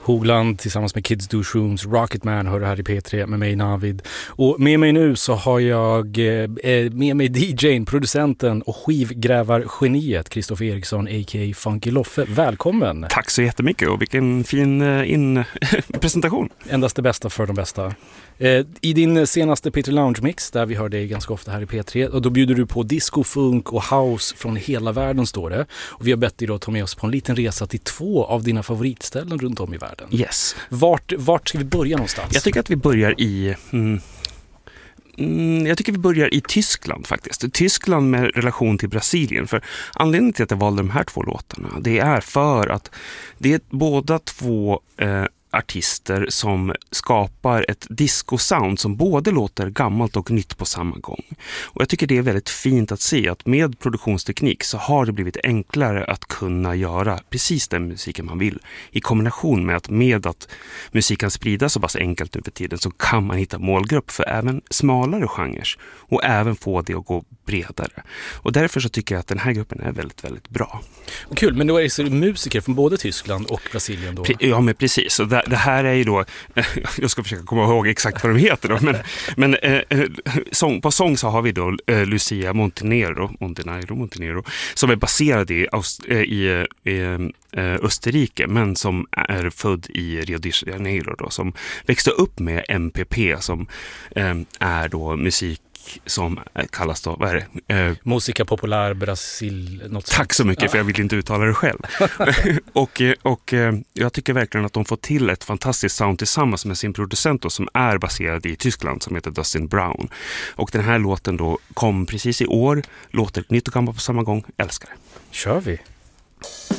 Hogland tillsammans med Kids Do Shrooms, Rocketman hör du här i P3 med mig Navid. Och med mig nu så har jag med mig DJ:n, producenten och skivgrävargeniet Kristoffer Eriksson a.k.a. Funky Loffe. Välkommen! Tack så jättemycket och vilken fin presentation. Endast det bästa för de bästa. I din senaste P3 Lounge Mix, där vi hör dig ganska ofta här i P3, och då bjuder du på disco, funk och house från hela världen, står det. Och vi har bett dig då ta med oss på en liten resa till 2 av dina favoritställen runt om i världen. Yes. Vart ska vi börja någonstans? Jag tycker att vi börjar i Tyskland faktiskt. Tyskland med relation till Brasilien. För anledningen till att jag valde de här 2 låtarna, det är för att det är båda 2 artister som skapar ett disco-sound som både låter gammalt och nytt på samma gång. Och jag tycker det är väldigt fint att se att med produktionsteknik så har det blivit enklare att kunna göra precis den musiken man vill. I kombination med att musiken spridas så pass enkelt nu för tiden så kan man hitta målgrupp för även smalare genrer och även få det att gå bredare. Och därför så tycker jag att den här gruppen är väldigt, väldigt bra. Kul, men då är det musiker från både Tyskland och Brasilien då? Ja, men precis. Och det här är ju då, jag ska försöka komma ihåg exakt vad de heter då, men på sång så har vi då Lucia Montenegro som är baserad i Österrike, men som är född i Rio de Janeiro då, som växte upp med MPP som är då musik som kallas då, vad är det? Musica Popular Brasil. Tack så mycket, för jag vill inte uttala det själv. och jag tycker verkligen att de får till ett fantastiskt sound tillsammans med sin producent då, som är baserad i Tyskland, som heter Dustin Brown. Och den här låten då kom precis i år, låter nytt och gammalt på samma gång, älskar det. Kör vi!